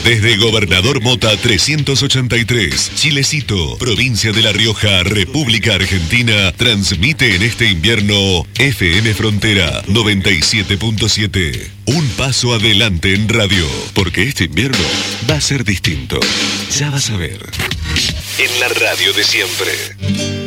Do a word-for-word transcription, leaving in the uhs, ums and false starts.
Desde Gobernador Mota trescientos ochenta y tres, Chilecito, provincia de La Rioja, República Argentina, transmite en este invierno F M Frontera noventa y siete punto siete. Un paso adelante en radio, porque este invierno va a ser distinto. Ya vas a ver. En la radio de siempre.